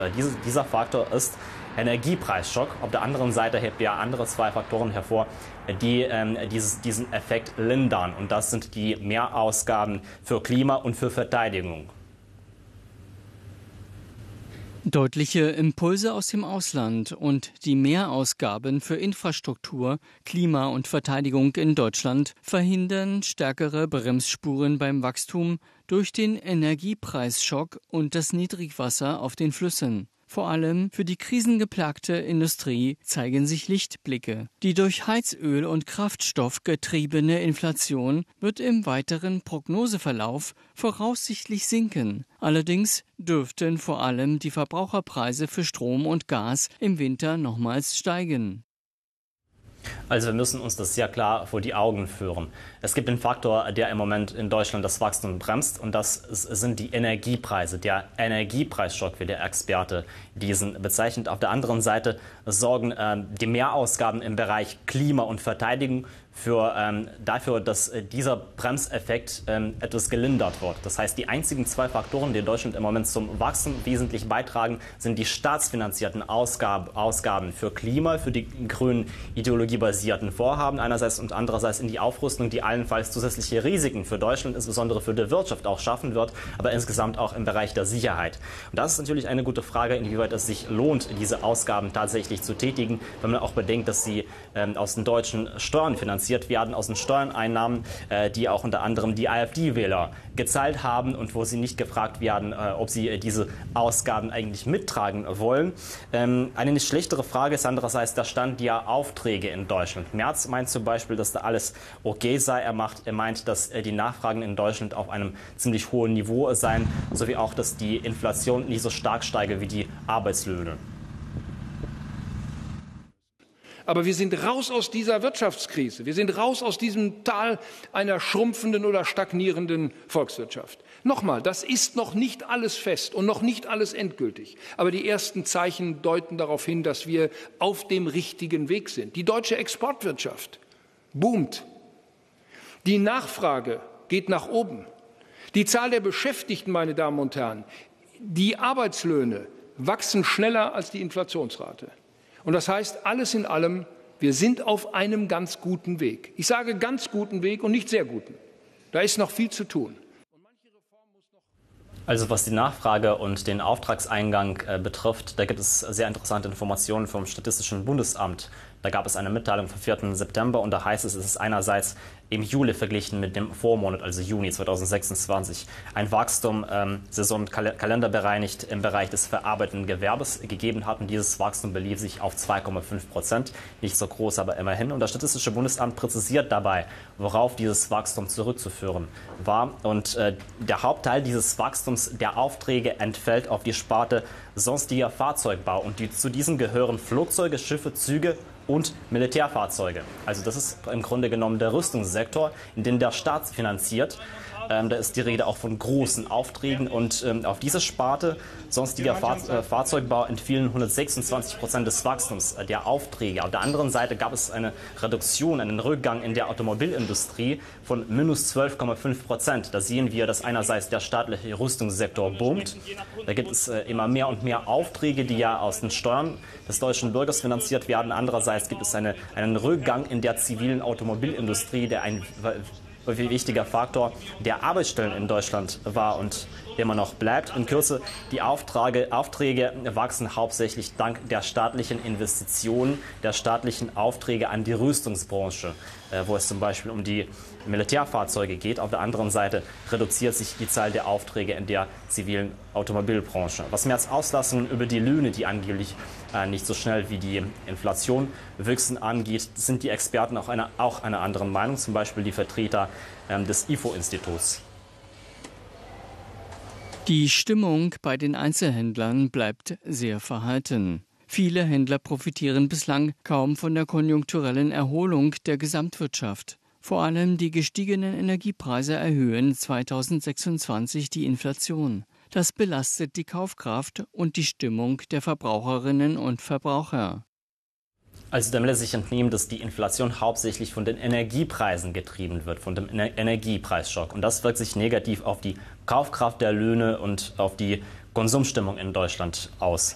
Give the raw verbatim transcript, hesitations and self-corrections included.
Diese, dieser Faktor ist Energiepreisschock. Auf der anderen Seite hebt er andere zwei Faktoren hervor, die ähm, dieses, diesen Effekt lindern. Und das sind die Mehrausgaben für Klima und für Verteidigung. Deutliche Impulse aus dem Ausland und die Mehrausgaben für Infrastruktur, Klima und Verteidigung in Deutschland verhindern stärkere Bremsspuren beim Wachstum durch den Energiepreisschock und das Niedrigwasser auf den Flüssen. Vor allem für die krisengeplagte Industrie zeigen sich Lichtblicke. Die durch Heizöl und Kraftstoff getriebene Inflation wird im weiteren Prognoseverlauf voraussichtlich sinken. Allerdings dürften vor allem die Verbraucherpreise für Strom und Gas im Winter nochmals steigen. Also wir müssen uns das sehr klar vor die Augen führen. Es gibt einen Faktor, der im Moment in Deutschland das Wachstum bremst, und das sind die Energiepreise. Der Energiepreisschock, wie der Experte diesen bezeichnet. Auf der anderen Seite sorgen äh, die Mehrausgaben im Bereich Klima und Verteidigung für, ähm, dafür, dass äh, dieser Bremseffekt ähm, etwas gelindert wird. Das heißt, die einzigen zwei Faktoren, die in Deutschland im Moment zum Wachstum wesentlich beitragen, sind die staatsfinanzierten Ausgab Ausgaben für Klima, für die grünen ideologiebasierten Vorhaben einerseits und andererseits in die Aufrüstung, die allenfalls zusätzliche Risiken für Deutschland, insbesondere für die Wirtschaft, auch schaffen wird, aber insgesamt auch im Bereich der Sicherheit. Und das ist natürlich eine gute Frage, inwieweit es sich lohnt, diese Ausgaben tatsächlich zu tätigen, wenn man auch bedenkt, dass sie ähm, aus den deutschen Steuern finanziert werden, aus den Steuereinnahmen, äh, die auch unter anderem die AfD-Wähler gezahlt haben und wo sie nicht gefragt werden, äh, ob sie äh, diese Ausgaben eigentlich mittragen wollen. Ähm, eine nicht schlechtere Frage ist andererseits der Stand der Aufträge in Deutschland. Merz meint zum Beispiel, dass da alles okay sei. Er, macht, er meint, dass äh, die Nachfragen in Deutschland auf einem ziemlich hohen Niveau seien, sowie auch, dass die Inflation nicht so stark steige wie die Arbeitslöhne. Aber wir sind raus aus dieser Wirtschaftskrise. Wir sind raus aus diesem Tal einer schrumpfenden oder stagnierenden Volkswirtschaft. Nochmal, das ist noch nicht alles fest und noch nicht alles endgültig. Aber die ersten Zeichen deuten darauf hin, dass wir auf dem richtigen Weg sind. Die deutsche Exportwirtschaft boomt. Die Nachfrage geht nach oben. Die Zahl der Beschäftigten, meine Damen und Herren, die Arbeitslöhne wachsen schneller als die Inflationsrate. Und das heißt, alles in allem, wir sind auf einem ganz guten Weg. Ich sage ganz guten Weg und nicht sehr guten. Da ist noch viel zu tun. Also was die Nachfrage und den Auftragseingang äh, betrifft, da gibt es sehr interessante Informationen vom Statistischen Bundesamt. Da gab es eine Mitteilung vom vierten September und da heißt es, es ist einerseits im Juli verglichen mit dem Vormonat, also Juni zweitausendsechsundzwanzig, ein Wachstum ähm, saison- und kal kalenderbereinigt im Bereich des verarbeitenden Gewerbes gegeben hat. Und dieses Wachstum belief sich auf zwei Komma fünf Prozent. Nicht so groß, aber immerhin. Und das Statistische Bundesamt präzisiert dabei, worauf dieses Wachstum zurückzuführen war. Und äh, der Hauptteil dieses Wachstums der Aufträge entfällt auf die Sparte sonstiger Fahrzeugbau. Und die, zu diesen gehören Flugzeuge, Schiffe, Züge und Militärfahrzeuge. Also das ist im Grunde genommen der Rüstungssektor, in den der Staat finanziert. Ähm, da ist die Rede auch von großen Aufträgen. Und ähm, auf diese Sparte sonstiger Fahr äh, Fahrzeugbau entfielen hundertsechsundzwanzig Prozent des Wachstums äh, der Aufträge. Auf der anderen Seite gab es eine Reduktion, einen Rückgang in der Automobilindustrie von minus zwölf Komma fünf Prozent. Da sehen wir, dass einerseits der staatliche Rüstungssektor boomt. Da gibt es äh, immer mehr und mehr Aufträge, die ja aus den Steuern des deutschen Bürgers finanziert werden. Andererseits gibt es eine, einen Rückgang in der zivilen Automobilindustrie, der ein wichtiger Faktor der Arbeitsstellen in Deutschland war und immer noch bleibt. In Kürze, die Aufträge, Aufträge wachsen hauptsächlich dank der staatlichen Investitionen, der staatlichen Aufträge an die Rüstungsbranche, äh, wo es zum Beispiel um die Militärfahrzeuge geht. Auf der anderen Seite reduziert sich die Zahl der Aufträge in der zivilen Automobilbranche. Was Merz Auslassungen über die Löhne, die angeblich äh, nicht so schnell wie die Inflation wachsen, angeht, sind die Experten auch einer auch einer anderen Meinung, zum Beispiel die Vertreter ähm, des I F O-Instituts. Die Stimmung bei den Einzelhändlern bleibt sehr verhalten. Viele Händler profitieren bislang kaum von der konjunkturellen Erholung der Gesamtwirtschaft. Vor allem die gestiegenen Energiepreise erhöhen zweitausendsechsundzwanzig die Inflation. Das belastet die Kaufkraft und die Stimmung der Verbraucherinnen und Verbraucher. Also dem lässt sich entnehmen, dass die Inflation hauptsächlich von den Energiepreisen getrieben wird, von dem Ener- Energiepreisschock. Und das wirkt sich negativ auf die Kaufkraft der Löhne und auf die Konsumstimmung in Deutschland aus.